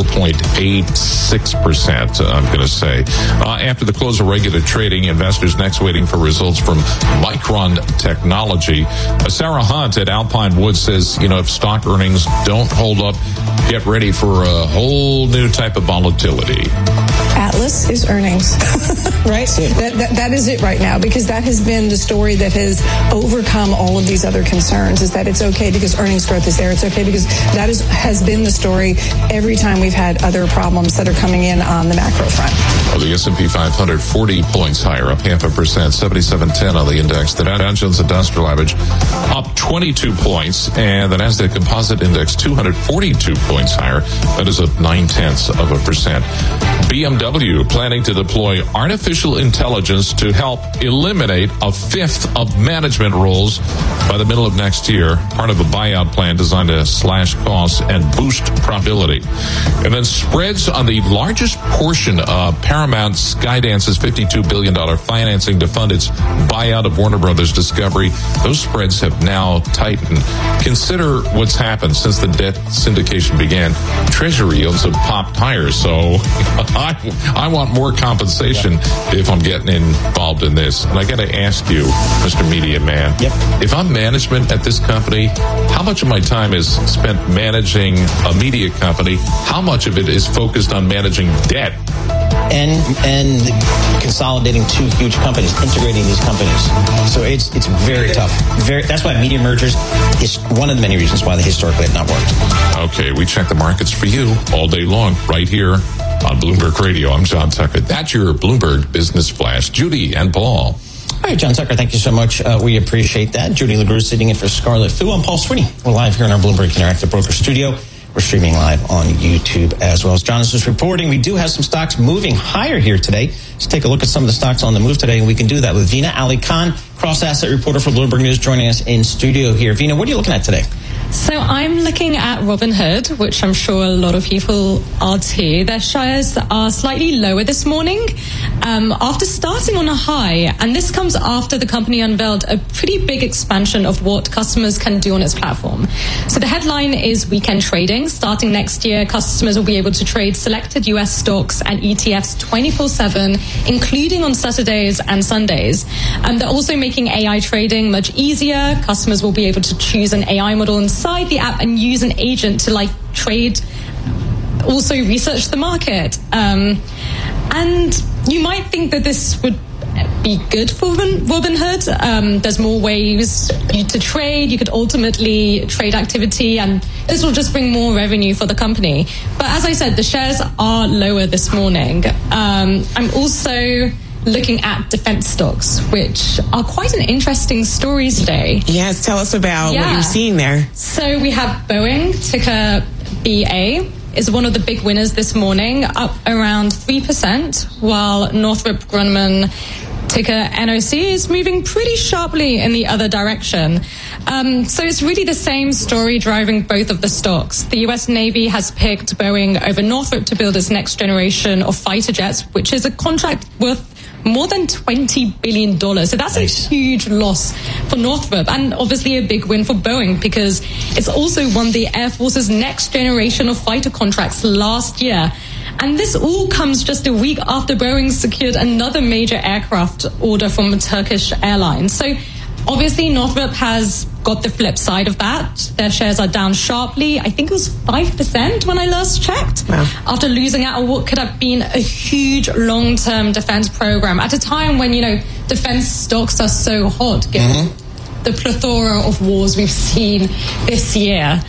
4.86%, I'm going to say. After the close of regular trading, investors next waiting for results from Micron Technology. Sarah Hunt at Alpine Woods says, if stock earnings don't hold up, get ready for a whole new type of volatility. Atlas is earnings, right? That is it right now, because that has been the story that has overcome all of these other concerns, is that it's okay because earnings growth is there. It's okay because that has been the story every time we've had other problems that are coming in on the macro front. Well, the S&P 500, 40 points higher, up 0.5%, 7710 on the index. The Dow Jones Industrial Average up 22 points, and the Nasdaq Composite Index 242 points higher. That is up 0.9%. BMW planning to deploy artificial intelligence to help eliminate a fifth of management roles by the middle of next year, part of a buyout plan designed to slash costs and boost profitability. And then spreads on the largest portion of Paramount Skydance's $52 billion financing to fund its buyout of Warner Brothers Discovery. Those spreads have now tightened. Consider what's happened since the debt syndication began. Treasury yields have popped higher, so I want more compensation if I'm getting involved in this. And I got to ask you, Mr. Media Man, if I'm management at this company, how much of my time is spent managing a media company? How much of it is focused on managing debt? And consolidating two huge companies, integrating these companies. So it's very tough. That's why media mergers is one of the many reasons why they historically have not worked. Okay, we check the markets for you all day long, right here on Bloomberg Radio. I'm John Tucker. That's your Bloomberg Business Flash. Judy and Paul. All right, John Tucker, thank you so much. We appreciate that. Judy LaGrue sitting in for Scarlett Fu. I'm Paul Sweeney. We're live here in our Bloomberg Interactive Broker studio. We're streaming live on YouTube as well. As John is just reporting, we do have some stocks moving higher here today. Let's take a look at some of the stocks on the move today, and we can do that with Veena Ali Khan, cross-asset reporter for Bloomberg News, joining us in studio here. Veena, what are you looking at today? So I'm looking at Robinhood, which I'm sure a lot of people are too. Their shares are slightly lower this morning after starting on a high. And this comes after the company unveiled a pretty big expansion of what customers can do on its platform. So the headline is weekend trading. Starting next year, customers will be able to trade selected US stocks and ETFs 24/7, including on Saturdays and Sundays. They're also making AI trading much easier. Customers will be able to choose an AI model inside the app and use an agent to trade, also research the market. And you might think that this would be good for Robinhood. There's more ways to trade. You could ultimately trade activity, and this will just bring more revenue for the company. But as I said, the shares are lower this morning. I'm also looking at defense stocks, which are quite an interesting story today. Yes, tell us about what you're seeing there. So we have Boeing, ticker BA, is one of the big winners this morning, up around 3%, while Northrop Grumman, ticker NOC, is moving pretty sharply in the other direction. So it's really the same story driving both of the stocks. The US Navy has picked Boeing over Northrop to build its next generation of fighter jets, which is a contract worth more than $20 billion. So that's a huge loss for Northrop, and obviously a big win for Boeing, because it's also won the Air Force's next generation of fighter contracts last year. And this all comes just a week after Boeing secured another major aircraft order from Turkish Airlines. So obviously Northrop has got the flip side of that. Their shares are down sharply. I think it was 5% when I last checked. Wow. After losing out on what could have been a huge long-term defense program at a time when, defense stocks are so hot, given the plethora of wars we've seen this year.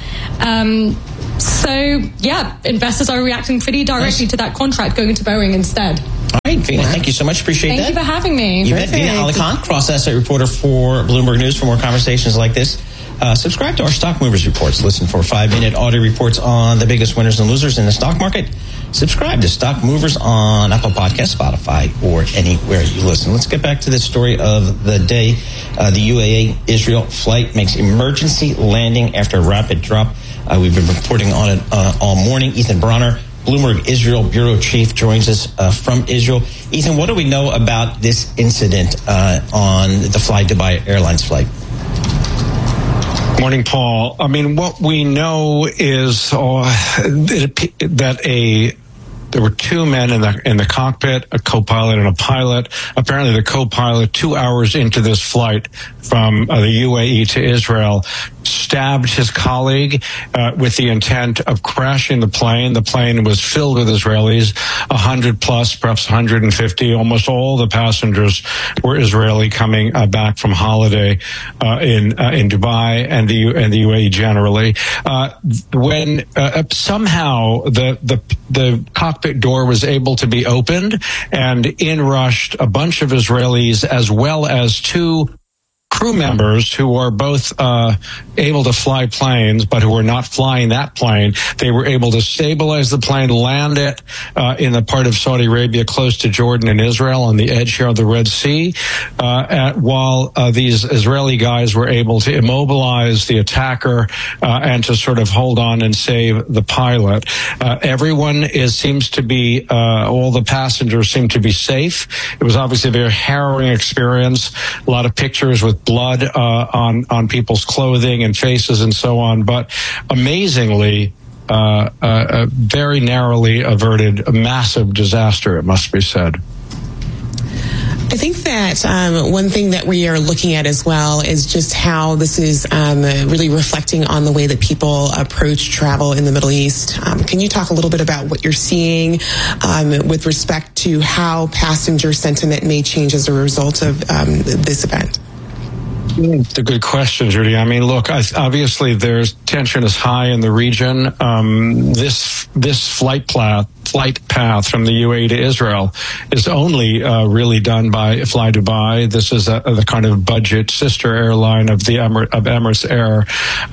Investors are reacting pretty directly to that contract going to Boeing instead. All right, Veena, thank you so much. Appreciate that. Thank you for having me. You bet. Veena Ali-Khan, cross-asset reporter for Bloomberg News. For more conversations like this, subscribe to our Stock Movers Reports. Listen for 5-minute audio reports on the biggest winners and losers in the stock market. Subscribe to Stock Movers on Apple Podcasts, Spotify, or anywhere you listen. Let's get back to the story of the day. The UAE-Israel flight makes emergency landing after a rapid drop. We've been reporting on it all morning. Ethan Bronner, Bloomberg Israel Bureau Chief, joins us from Israel. Ethan, what do we know about this incident on the Fly Dubai Airlines flight? Morning, Paul. I mean, what we know is that there were two men in the cockpit, a co-pilot and a pilot. Apparently, the co-pilot, 2 hours into this flight from the UAE to Israel, stabbed his colleague with the intent of crashing the plane. The plane was filled with Israelis, 100 plus, perhaps 150. Almost all the passengers were Israeli, coming back from holiday in Dubai and the UAE generally. When somehow the cockpit door was able to be opened, and in rushed a bunch of Israelis as well as two crew members who are both able to fly planes, but who were not flying that plane. They were able to stabilize the plane, land it in the part of Saudi Arabia close to Jordan and Israel on the edge here of the Red Sea, while these Israeli guys were able to immobilize the attacker and to sort of hold on and save the pilot. Everyone seems to be, all the passengers seem to be safe. It was obviously a very harrowing experience. A lot of pictures with blood on people's clothing and faces and so on, but amazingly, very narrowly averted a massive disaster, it must be said. I think that one thing that we are looking at as well is just how this is really reflecting on the way that people approach travel in the Middle East. Can you talk a little bit about what you're seeing with respect to how passenger sentiment may change as a result of this event? It's a good question, Judy. I mean, look, obviously there's tension is high in the region. This flight path from the UAE to Israel is only really done by Fly Dubai. This is the kind of budget sister airline of the Emirates Air.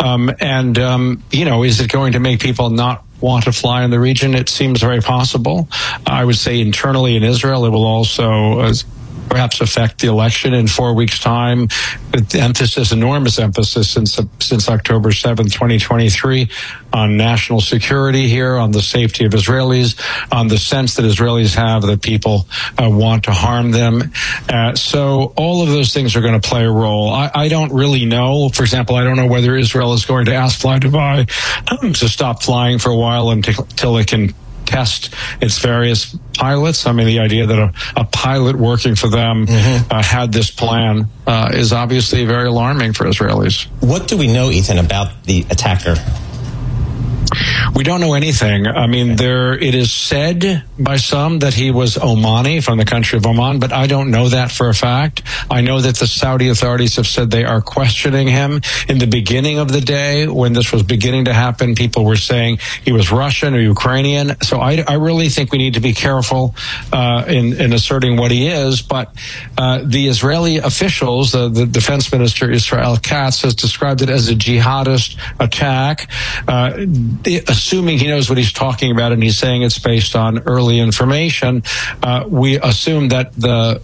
Is it going to make people not want to fly in the region? It seems very possible. I would say internally in Israel, it will also perhaps affect the election in 4 weeks' time. With enormous emphasis since October 7th, 2023, on national security here, on the safety of Israelis, on the sense that Israelis have that people want to harm them. So all of those things are going to play a role. I don't really know. For example, I don't know whether Israel is going to ask Fly Dubai to stop flying for a while until it can test its various pilots. I mean, the idea that a pilot working for them had this plan is obviously very alarming for Israelis. What do we know, Ethan, about the attacker? We don't know anything. I mean, it is said by some that he was Omani, from the country of Oman, but I don't know that for a fact. I know that the Saudi authorities have said they are questioning him. In the beginning of the day, when this was beginning to happen, people were saying he was Russian or Ukrainian. So I really think we need to be careful in asserting what he is. But the Israeli officials, the defense minister Israel Katz, has described it as a jihadist attack, assuming he knows what he's talking about, and he's saying it's based on early information. We assume that the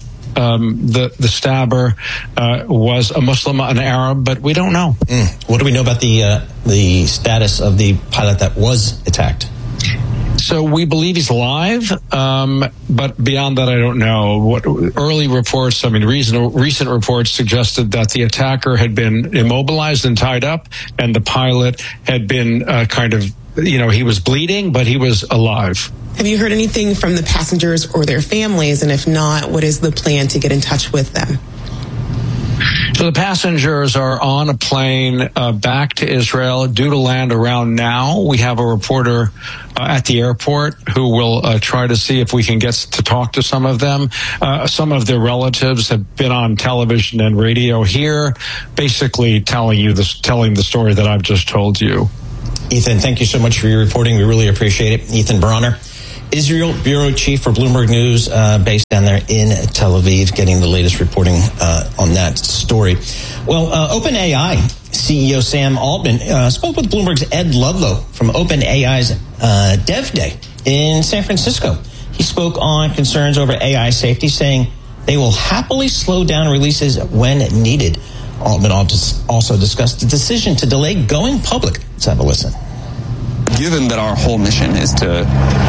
stabber was a Muslim, an Arab, but we don't know. What do we know about the status of the pilot that was attacked? So we believe he's alive, but beyond that, I don't know. What early reports, recent reports suggested that the attacker had been immobilized and tied up, and the pilot had been he was bleeding, but he was alive. Have you heard anything from the passengers or their families? And if not, what is the plan to get in touch with them? So the passengers are on a plane back to Israel, due to land around now. We have a reporter at the airport who will try to see if we can get to talk to some of them. Some of their relatives have been on television and radio here, basically telling the story that I've just told you. Ethan, thank you so much for your reporting. We really appreciate it. Ethan Bronner, Israel Bureau Chief for Bloomberg News, based down there in Tel Aviv, getting the latest reporting on that story. Well, OpenAI CEO Sam Altman spoke with Bloomberg's Ed Ludlow from OpenAI's Dev Day in San Francisco. He spoke on concerns over AI safety, saying they will happily slow down releases when needed. Altman also discussed the decision to delay going public. Let's have a listen. Given that our whole mission is to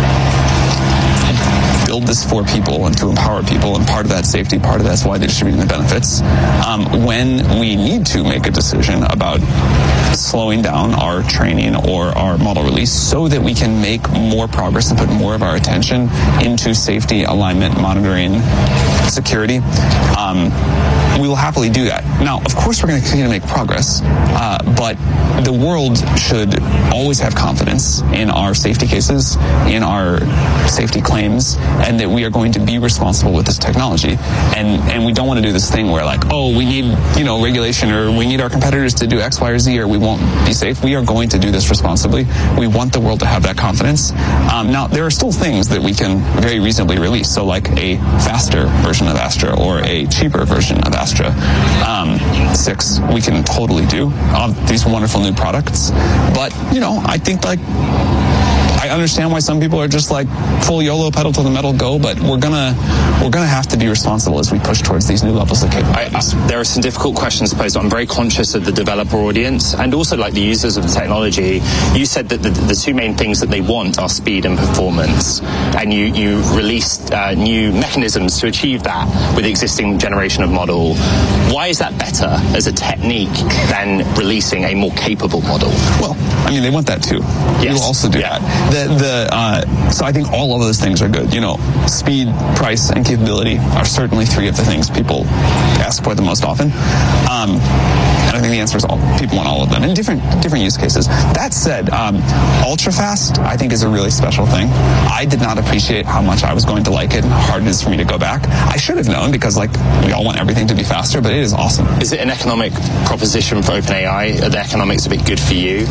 build this for people and to empower people, and part of that safety, part of that's why they're distributing the benefits, when we need to make a decision about slowing down our training or our model release so that we can make more progress and put more of our attention into safety, alignment, monitoring, security, we will happily do that. Now, of course, we're going to continue to make progress, but the world should always have confidence in our safety cases, in our safety claims, and that we are going to be responsible with this technology. And we don't want to do this thing where, like, oh, we need, regulation, or we need our competitors to do X, Y, or Z, or we won't be safe. We are going to do this responsibly. We want the world to have that confidence. Now, there are still things that we can very reasonably release. So, like a faster version of Astra or a cheaper version of Astra 6, we can totally do these wonderful new products. But, I think, I understand why some people are just like full YOLO, pedal to the metal, go, but we're gonna have to be responsible as we push towards these new levels of capabilities. There are some difficult questions posed. I'm very conscious of the developer audience and also like the users of the technology. You said that the two main things that they want are speed and performance, and you released new mechanisms to achieve that with the existing generation of model. Why is that better as a technique than releasing a more capable model? Well, they want that too. Yes. You'll also do that. So I think all of those things are good. Speed, price, and capability are certainly three of the things people ask for the most often. And I think the answer is people want all of them in different use cases. That said, ultra fast, I think, is a really special thing. I did not appreciate how much I was going to like it and how hard it is for me to go back. I should have known, because we all want everything to be faster, but it is awesome. Is it an economic proposition for OpenAI? Are the economics a bit good for you?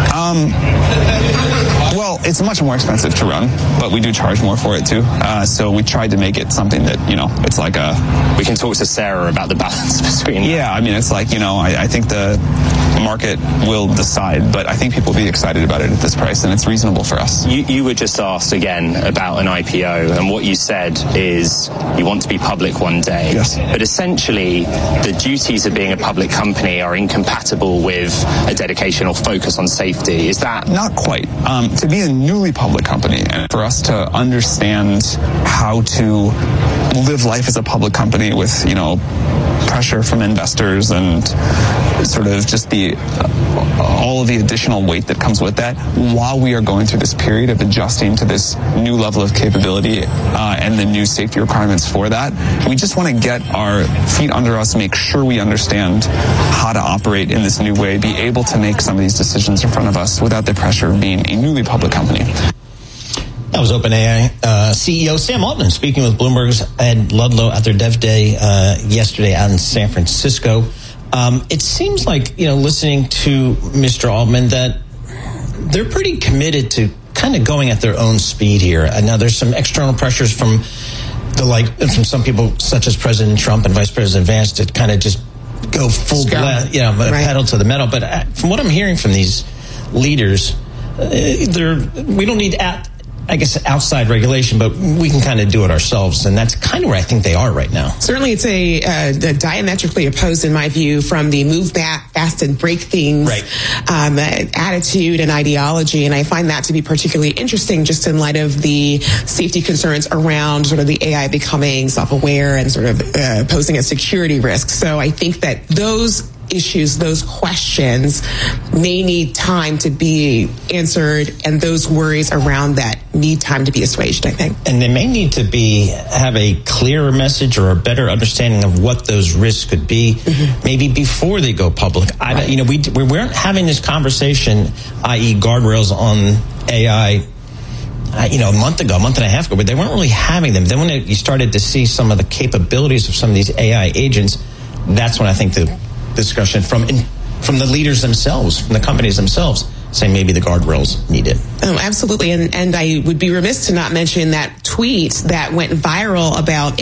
Well, it's much more expensive to run, but we do charge more for it too. So we tried to make it something that, it's like we can talk to Sarah about the balance between. Yeah, it's like, I think the market will decide, but I think people will be excited about it at this price, and it's reasonable for us. You were just asked again about an IPO, and what you said is you want to be public one day. Yes. But essentially, the duties of being a public company are incompatible with a dedication or focus on safety. Is that? Not quite. To be a newly public company, and for us to understand how to live life as a public company with, pressure from investors and sort of just all of the additional weight that comes with that while we are going through this period of adjusting to this new level of capability and the new safety requirements for that. We just want to get our feet under us, make sure we understand how to operate in this new way, be able to make some of these decisions in front of us without the pressure of being a newly public company. That was OpenAI CEO Sam Altman speaking with Bloomberg's Ed Ludlow at their Dev Day yesterday out in San Francisco. It seems like, listening to Mr. Altman, that they're pretty committed to kind of going at their own speed here. Now, there's some external pressures from from some people, such as President Trump and Vice President Vance, to kind of just go full pedal to the metal. But from what I'm hearing from these leaders, we don't need outside regulation, but we can kind of do it ourselves. And that's kind of where I think they are right now. Certainly it's a diametrically opposed, in my view, from the move back fast and break things attitude and ideology. And I find that to be particularly interesting just in light of the safety concerns around sort of the AI becoming self-aware and sort of posing a security risk. So I think that those issues, those questions may need time to be answered, and those worries around that need time to be assuaged, I think. And they may need to have a clearer message or a better understanding of what those risks could be, maybe before they go public. We weren't having this conversation, i.e. guardrails on AI, a month and a half ago, but they weren't really having them. Then when you started to see some of the capabilities of some of these AI agents, that's when I think the discussion from the leaders themselves, from the companies themselves, saying maybe the guardrails needed. Oh, absolutely. And I would be remiss to not mention that tweet that went viral about